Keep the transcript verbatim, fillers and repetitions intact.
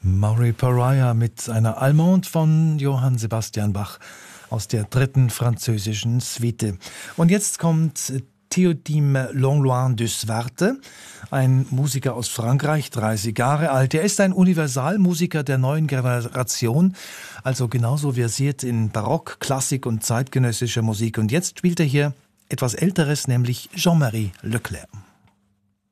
Maury Pariah mit einer Allemande von Johann Sebastian Bach aus der dritten französischen Suite. Und jetzt kommt Théodime Langlois de Swarte, ein Musiker aus Frankreich, dreißig Jahre alt. Er ist ein Universalmusiker der neuen Generation, also genauso versiert in Barock, Klassik und zeitgenössischer Musik. Und jetzt spielt er hier etwas Älteres, nämlich Jean-Marie Leclerc.